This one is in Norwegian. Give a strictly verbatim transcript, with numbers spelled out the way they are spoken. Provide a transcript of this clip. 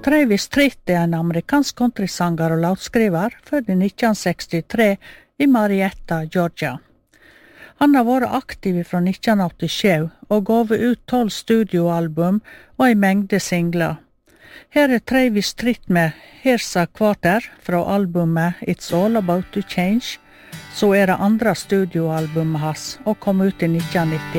Travis Tritt er en amerikansk countrysanger og låtskriver, født i nitten sekstitre i Marietta, Georgia. Han har vært aktiv fra nitten åttisju og gav ut tolv studioalbum og en mengde singler. Her er Travis Tritt med Here's a Quarter fra albumet It's All About to Change, så er det andre studioalbumet hans og kom ut i nitten nitti.